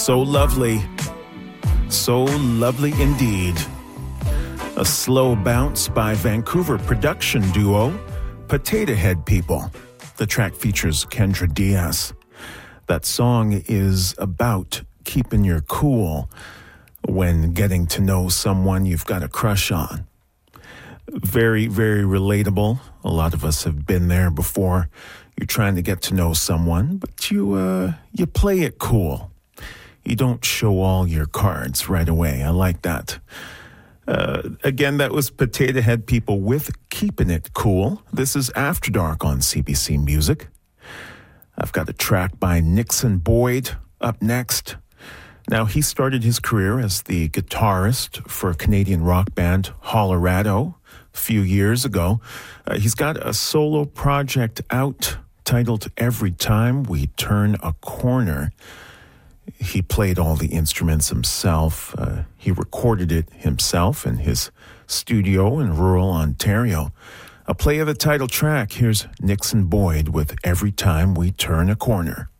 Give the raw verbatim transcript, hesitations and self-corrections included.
So lovely. So lovely indeed. A slow bounce by Vancouver production duo Potato Head People. The track features Kendra Diaz. That song is about keeping your cool when getting to know someone you've got a crush on. Very, very relatable. A lot of us have been there before. You're trying to get to know someone, but you uh, you play it cool. You don't show all your cards right away. I like that. Uh, again, that was Potato Head People with Keeping It Cool. This is After Dark on C B C Music. I've got a track by Nixon Boyd up next. Now, he started his career as the guitarist for Canadian rock band Hollerado a few years ago. Uh, he's got a solo project out titled Every Time We Turn a Corner. He played all the instruments himself. Uh, he recorded it himself in his studio in rural Ontario. A play of the title track. Here's Nixon Boyd with Every Time We Turn a Corner.